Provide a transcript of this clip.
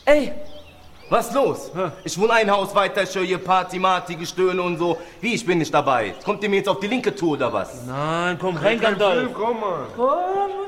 Ey, was los? Ich wohne ein Haus weiter, ich höre hier Party, Marty, Gestöhne und so. Wie, ich bin nicht dabei? Kommt ihr mir jetzt auf die linke Tour oder was? Nein, komm rein, Gandalf. Komm mal. Komm.